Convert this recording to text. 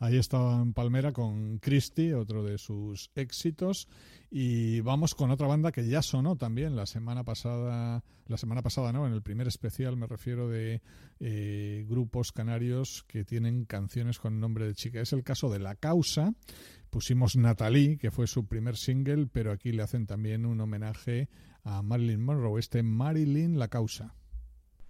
Ahí estaba en Palmera con Christie, otro de sus éxitos. Y vamos con otra banda que ya sonó también la semana pasada no, en el primer especial me refiero de grupos canarios que tienen canciones con nombre de chica. Es el caso de La Causa. Pusimos Natalie, que fue su primer single, pero aquí le hacen también un homenaje a Marilyn Monroe, Marilyn La Causa.